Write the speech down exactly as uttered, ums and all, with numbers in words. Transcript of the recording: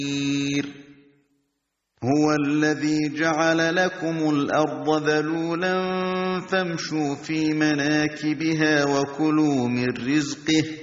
هو الذي جعل لكم الأرض ذلولا فامشوا في مناكبها وكلوا من رزقه